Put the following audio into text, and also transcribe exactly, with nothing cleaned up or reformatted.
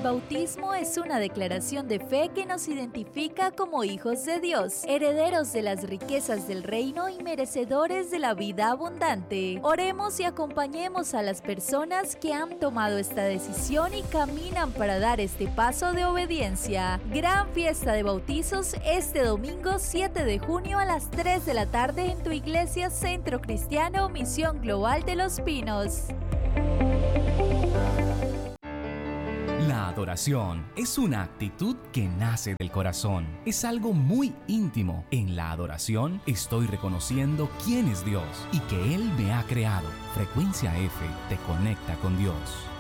bautismo es una declaración de fe que nos identifica como hijos de Dios, herederos de las riquezas del reino y merecedores de la vida abundante. Oremos y acompañemos a las personas que han tomado esta decisión y caminan para dar este paso de obediencia. Gran fiesta de bautizos este domingo siete de junio a las tres de la tarde en tu iglesia Centro Cristiano Misión Global de Los Pinos. La adoración es una actitud que nace del corazón. Es algo muy íntimo. En la adoración estoy reconociendo quién es Dios y que Él me ha creado. Frecuencia F te conecta con Dios.